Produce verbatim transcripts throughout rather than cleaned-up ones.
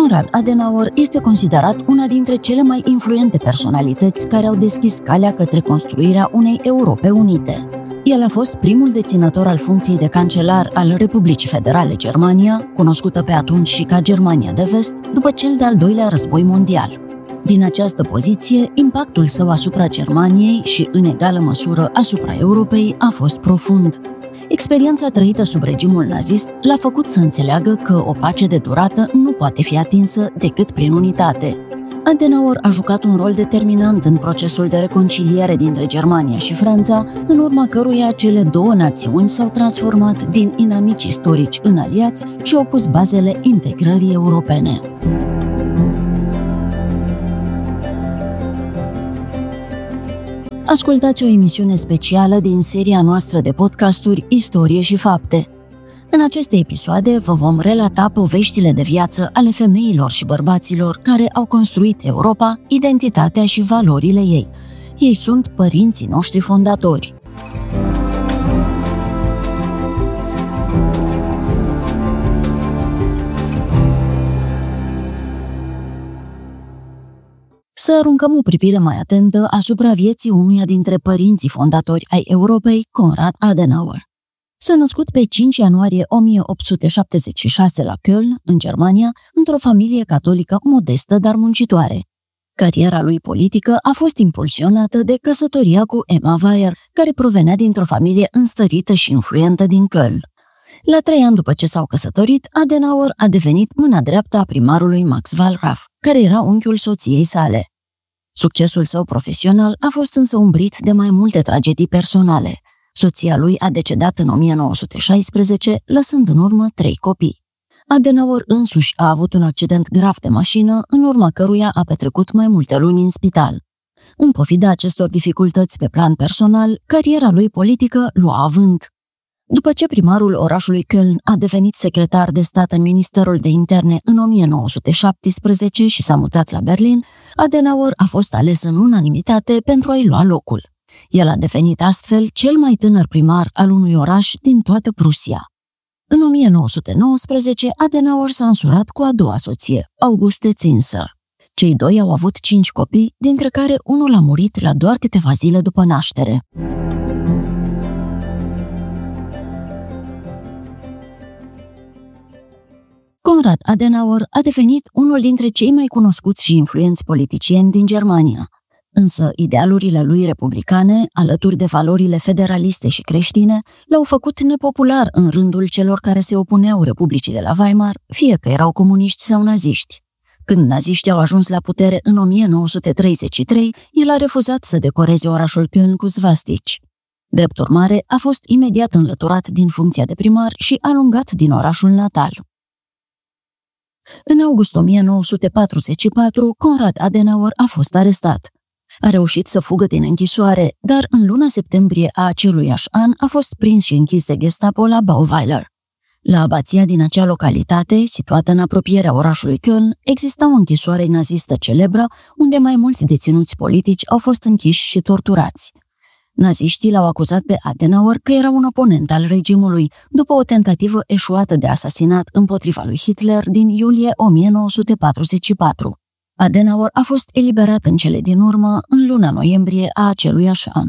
Konrad Adenauer este considerat una dintre cele mai influente personalități care au deschis calea către construirea unei Europe unite. El a fost primul deținător al funcției de cancelar al Republicii Federale Germania, cunoscută pe atunci și ca Germania de Vest, după cel de-al doilea război mondial. Din această poziție, impactul său asupra Germaniei și, în egală măsură, asupra Europei a fost profund. Experiența trăită sub regimul nazist l-a făcut să înțeleagă că o pace de durată nu poate fi atinsă decât prin unitate. Adenauer a jucat un rol determinant în procesul de reconciliere dintre Germania și Franța, în urma căruia cele două națiuni s-au transformat din inamici istorici în aliați și au pus bazele integrării europene. Ascultați o emisiune specială din seria noastră de podcasturi Istorie și Fapte. În aceste episoade vă vom relata poveștile de viață ale femeilor și bărbaților care au construit Europa, identitatea și valorile ei. Ei sunt părinții noștri fondatori. Să aruncăm o privire mai atentă asupra vieții unuia dintre părinții fondatori ai Europei, Konrad Adenauer. S-a născut pe cinci ianuarie o mie opt sute șaptezeci și șase la Köln, în Germania, într-o familie catolică modestă, dar muncitoare. Cariera lui politică a fost impulsionată de căsătoria cu Emma Weyer, care provenea dintr-o familie înstărită și influentă din Köln. La trei ani după ce s-au căsătorit, Adenauer a devenit mâna dreaptă a primarului Max Wallraff, care era unchiul soției sale. Succesul său profesional a fost însă umbrit de mai multe tragedii personale. Soția lui a decedat în o mie nouă sute șaisprezece, lăsând în urmă trei copii. Adenauer însuși a avut un accident grav de mașină, în urma căruia a petrecut mai multe luni în spital. În pofida acestor dificultăți pe plan personal, cariera lui politică lua avânt. După ce primarul orașului Köln a devenit secretar de stat în Ministerul de Interne în o mie nouă sute șaptesprezece și s-a mutat la Berlin, Adenauer a fost ales în unanimitate pentru a-i lua locul. El a devenit astfel cel mai tânăr primar al unui oraș din toată Prusia. În o mie nouă sute nouăsprezece, Adenauer s-a însurat cu a doua soție, Auguste Zinsser. Cei doi au avut cinci copii, dintre care unul a murit la doar câteva zile după naștere. Konrad Adenauer a devenit unul dintre cei mai cunoscuți și influenți politicieni din Germania. Însă idealurile lui republicane, alături de valorile federaliste și creștine, l-au făcut nepopular în rândul celor care se opuneau Republicii de la Weimar, fie că erau comuniști sau naziști. Când naziștii au ajuns la putere în o mie nouă sute treizeci și trei, el a refuzat să decoreze orașul Köln cu svastici. Drept urmare, a fost imediat înlăturat din funcția de primar și alungat din orașul natal. În august o mie nouă sute patruzeci și patru, Konrad Adenauer a fost arestat. A reușit să fugă din închisoare, dar în luna septembrie a aceluiași an a fost prins și închis de Gestapo la Bauweiler. La abația din acea localitate, situată în apropierea orașului Köln, exista o închisoare nazistă celebră, unde mai mulți deținuți politici au fost închiși și torturați. Naziștii l-au acuzat pe Adenauer că era un oponent al regimului, după o tentativă eșuată de asasinat împotriva lui Hitler din iulie o mie nouă sute patruzeci și patru. Adenauer a fost eliberat în cele din urmă în luna noiembrie a aceluiași an.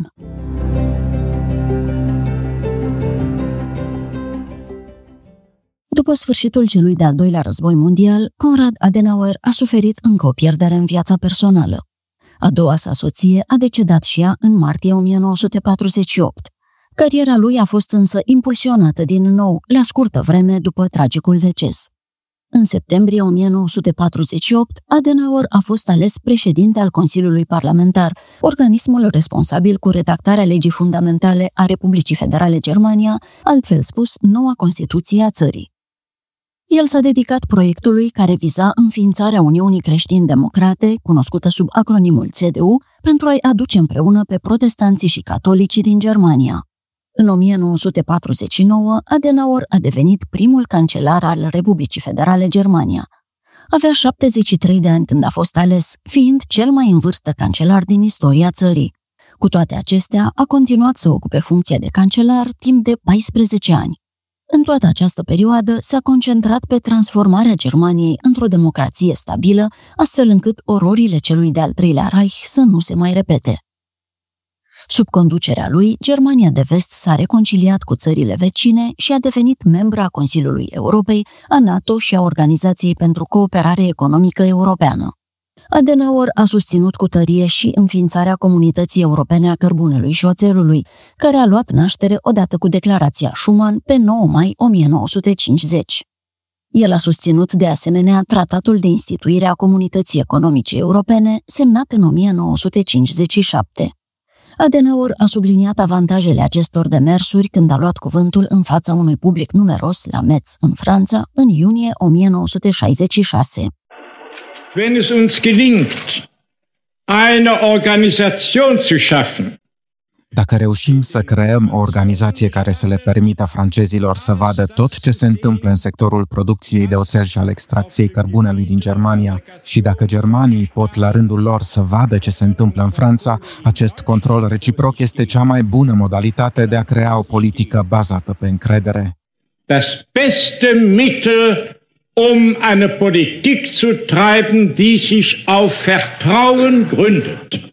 După sfârșitul celui de-al doilea război mondial, Konrad Adenauer a suferit încă o pierdere în viața personală. A doua sa soție a decedat și ea în martie o mie nouă sute patruzeci și opt. Cariera lui a fost însă impulsionată din nou, la scurtă vreme după tragicul deces. În septembrie o mie nouă sute patruzeci și opt, Adenauer a fost ales președinte al Consiliului Parlamentar, organismul responsabil cu redactarea legii fundamentale a Republicii Federale Germania, altfel spus, noua Constituție a țării. El s-a dedicat proiectului care viza înființarea Uniunii Creștin-Democrate, cunoscută sub acronimul C D U, pentru a-i aduce împreună pe protestanții și catolicii din Germania. În o mie nouă sute patruzeci și nouă, Adenauer a devenit primul cancelar al Republicii Federale Germania. Avea șaptezeci și trei de ani când a fost ales, fiind cel mai în vârstă cancelar din istoria țării. Cu toate acestea, a continuat să ocupe funcția de cancelar timp de paisprezece ani. În toată această perioadă s-a concentrat pe transformarea Germaniei într-o democrație stabilă, astfel încât ororile celui de-al treilea Reich să nu se mai repete. Sub conducerea lui, Germania de Vest s-a reconciliat cu țările vecine și a devenit membră a Consiliului Europei, a NATO și a Organizației pentru Cooperare Economică Europeană. Adenauer a susținut cu tărie și înființarea Comunității Europene a Cărbunelui și Oțelului, care a luat naștere odată cu Declarația Schuman pe nouă mai o mie nouă sute cincizeci. El a susținut de asemenea Tratatul de instituire a Comunității Economice Europene, semnat în o mie nouă sute cincizeci și șapte. Adenauer a subliniat avantajele acestor demersuri când a luat cuvântul în fața unui public numeros la Metz, în Franța, în iunie o mie nouă sute șaizeci și șase. Wenn es uns gelingt, eine Organisation zu schaffen, Dacă reușim să creăm o organizație care să le permită francezilor să vadă tot ce se întâmplă în sectorul producției de oțel și al extracției cărbunelui din Germania și dacă germanii pot la rândul lor să vadă ce se întâmplă în Franța, acest control reciproc este cea mai bună modalitate de a crea o politică bazată pe încredere. das beste Mittel, um eine Politik zu treiben, die sich auf Vertrauen gründet.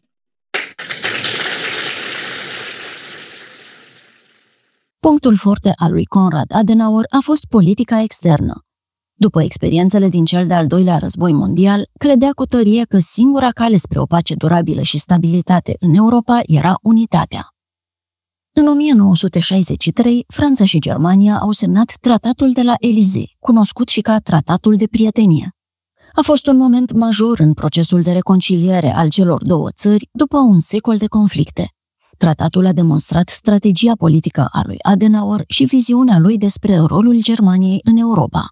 Punctul forte al lui Konrad Adenauer a fost politica externă. După experiențele din cel de-al doilea război mondial, credea cu tărie că singura cale spre o pace durabilă și stabilitate în Europa era unitatea. În o mie nouă sute șaizeci și trei, Franța și Germania au semnat Tratatul de la Élysée, cunoscut și ca Tratatul de Prietenie. A fost un moment major în procesul de reconciliere al celor două țări după un secol de conflicte. Tratatul a demonstrat strategia politică a lui Adenauer și viziunea lui despre rolul Germaniei în Europa.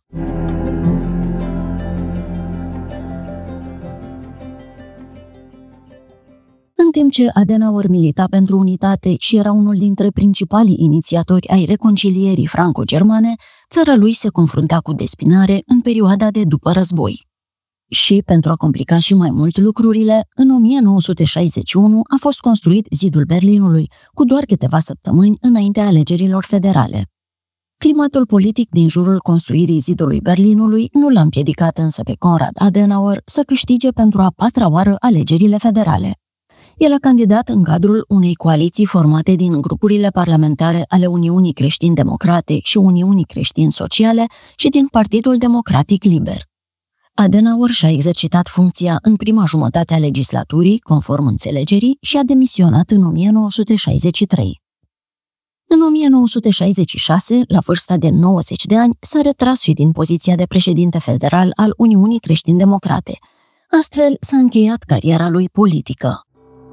În timp ce Adenauer milita pentru unitate și era unul dintre principalii inițiatori ai reconcilierii franco-germane, țara lui se confrunta cu despinare în perioada de după război. Și, pentru a complica și mai mult lucrurile, în o mie nouă sute șaizeci și unu a fost construit Zidul Berlinului, cu doar câteva săptămâni înaintea alegerilor federale. Climatul politic din jurul construirii Zidului Berlinului nu l-a împiedicat însă pe Konrad Adenauer să câștige pentru a patra oară alegerile federale. El a candidat în cadrul unei coaliții formate din grupurile parlamentare ale Uniunii Creștin-Democrate și Uniunii Creștin-Sociale și din Partidul Democratic Liber. Adenauer și-a exercitat funcția în prima jumătate a legislaturii, conform înțelegerii, și a demisionat în o mie nouă sute șaizeci și trei. În o mie nouă sute șaizeci și șase, la vârsta de nouăzeci de ani, s-a retras și din poziția de președinte federal al Uniunii Creștin-Democrate. Astfel s-a încheiat cariera lui politică.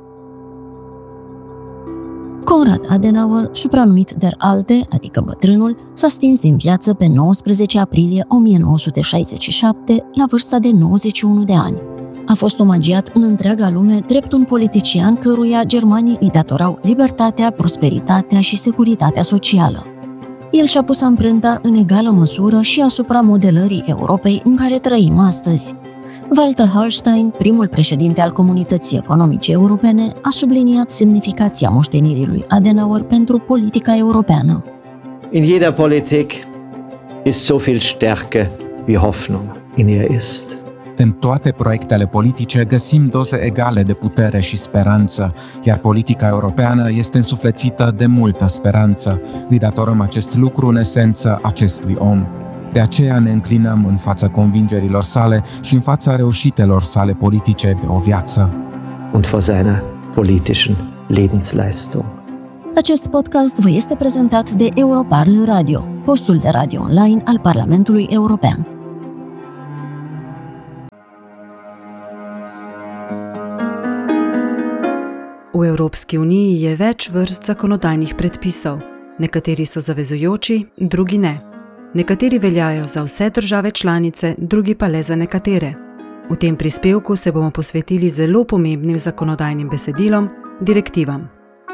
Konrad Adenauer, supranumit Der Alte, adică Bătrânul, s-a stins din viață pe nouăsprezece aprilie o mie nouă sute șaizeci și șapte, la vârsta de nouăzeci și unu de ani. A fost omagiat în întreaga lume drept un politician căruia germanii îi datorau libertatea, prosperitatea și securitatea socială. El și-a pus amprenta în egală măsură și asupra modelării Europei în care trăim astăzi. Walter Hallstein, primul președinte al Comunității Economice Europene, a subliniat semnificația moștenirii lui Adenauer pentru politica europeană. In jeder Politik ist so viel Stärke wie Hoffnung in ihr ist. În toate proiectele politice găsim doze egale de putere și speranță, iar politica europeană este însuflețită de multă speranță. Îi datorăm acest lucru în esență acestui om. De aceea ne înclinăm în fața convingerilor sale și în fața reușitelor sale politice de o viață. Und vor seiner politischen Lebensleistung. Acest podcast vă este prezentat de Europarl Radio, postul de radio online al Parlamentului European. V Evropski uniji je več vrst zakonodajnih predpisov. Nekateri so zavezujoči, drugi ne. Nekateri veljajo za vse države članice, drugi pa le za nekatere. V tem prispevku se bomo posvetili zelo pomembnim zakonodajnim besedilom, direktivam.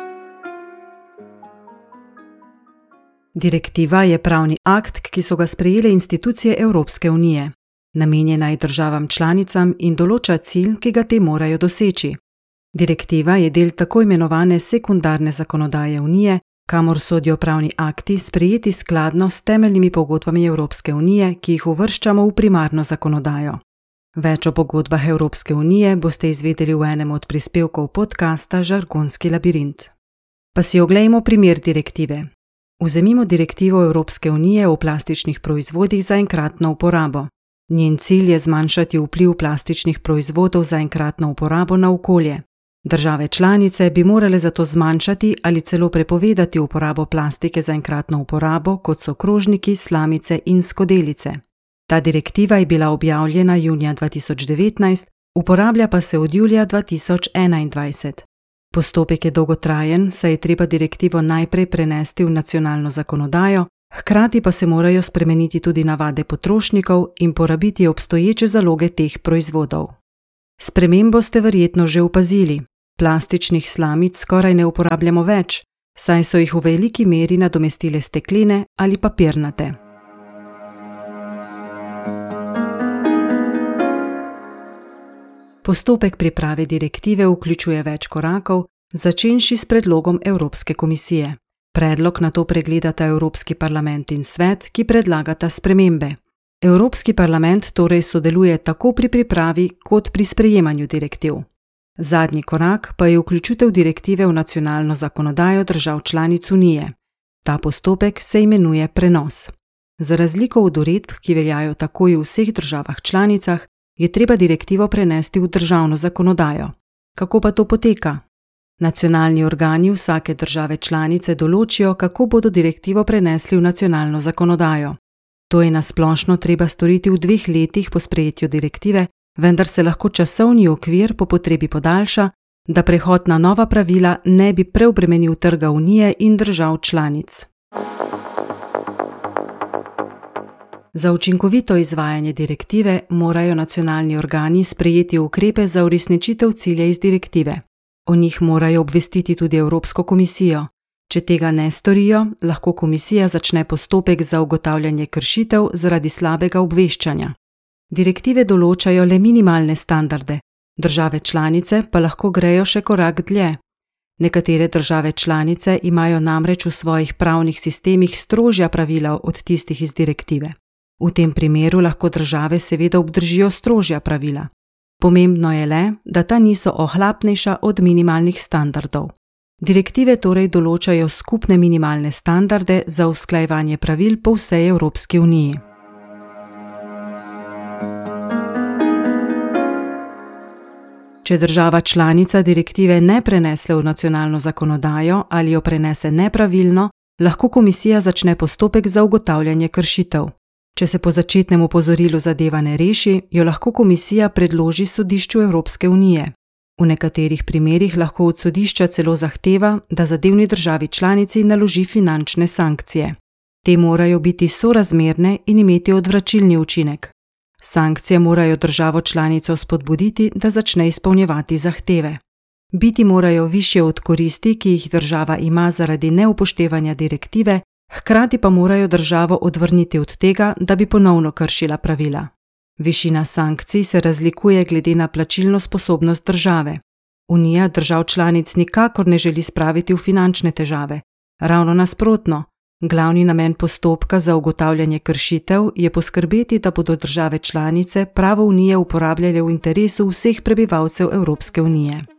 Direktiva je pravni akt, ki so ga sprejele institucije Evropske unije. Namenjena je državam članicam in določa cilj, ki ga te morajo doseči. Direktiva je del tako imenovane sekundarne zakonodaje Unije, kamor sodijo pravni akti sprejeti skladno s temeljnimi pogodbami Evropske unije, ki jih uvrščamo v primarno zakonodajo. Več o pogodbah Evropske unije boste izvedeli v enem od prispevkov podcasta Žargonski labirint. Pa si oglejmo primer direktive. Vzemimo direktivo Evropske unije o plastičnih proizvodih za enkratno uporabo. Njen cilj je zmanjšati vpliv plastičnih proizvodov za enkratno uporabo na okolje. Države članice bi morale zato zmanjšati ali celo prepovedati uporabo plastike za enkratno uporabo, kot so krožniki, slamice in skodelice. Ta direktiva je bila objavljena junija dva tisoč devetnajst, uporablja pa se od julija dva tisoč enaindvajset. Postopek je dolgotrajen, saj je treba direktivo najprej prenesti v nacionalno zakonodajo, hkrati pa se morajo spremeniti tudi navade potrošnikov in porabiti obstoječe zaloge teh proizvodov. Spremembo ste verjetno že opazili. Plastičnih slamic skoraj ne uporabljamo več, saj so jih v veliki meri nadomestile steklene ali papirnate. Postopek priprave direktive vključuje več korakov, začenši s predlogom Evropske komisije. Predlog nato pregledata Evropski parlament in svet, ki predlagata spremembe. Evropski parlament torej sodeluje tako pri pripravi kot pri sprejemanju direktiv. Zadnji korak pa je vključitev direktive v nacionalno zakonodajo držav članic Unije. Ta postopek se imenuje prenos. Za razliko od uredb, ki veljajo takoj v vseh državah članicah, je treba direktivo prenesti v državno zakonodajo. Kako pa to poteka? Nacionalni organi vsake države članice določijo, kako bodo direktivo prenesli v nacionalno zakonodajo. To je na splošno treba storiti v dveh letih po sprejetju direktive, vendar se lahko časovni okvir po potrebi podaljša, da prehod na nova pravila ne bi preobremenil trga Unije in držav članic. Za učinkovito izvajanje direktive morajo nacionalni organi sprejeti ukrepe za uresničitev cilja iz direktive. O njih morajo obvestiti tudi Evropsko komisijo. Če tega ne storijo, lahko komisija začne postopek za ugotavljanje kršitev zaradi slabega obveščanja. Direktive določajo le minimalne standarde, države članice pa lahko grejo še korak dlje. Nekatere države članice imajo namreč v svojih pravnih sistemih strožja pravila od tistih iz direktive. V tem primeru lahko države seveda obdržijo strožja pravila. Pomembno je le, da ta niso ohlapnejša od minimalnih standardov. Direktive torej določajo skupne minimalne standarde za usklajevanje pravil po vsej Evropski uniji. Če država članica direktive ne prenese v nacionalno zakonodajo ali jo prenese nepravilno, lahko komisija začne postopek za ugotavljanje kršitev. Če se po začetnem opozorilu zadeva ne reši, jo lahko komisija predloži sodišču Evropske unije. V nekaterih primerih lahko od sodišča celo zahteva, da zadevni državi članici naloži finančne sankcije. Te morajo biti sorazmerne in imeti odvračilni učinek. Sankcije morajo državo članico spodbuditi, da začne izpolnjevati zahteve. Biti morajo višje od koristi, ki jih država ima zaradi neupoštevanja direktive, hkrati pa morajo državo odvrniti od tega, da bi ponovno kršila pravila. Višina sankcij se razlikuje glede na plačilno sposobnost države. Unija držav članic nikakor ne želi spraviti v finančne težave. Ravno nasprotno, glavni namen postopka za ugotavljanje kršitev je poskrbeti, da bodo države članice pravo Unije uporabljale v interesu vseh prebivalcev Evropske unije.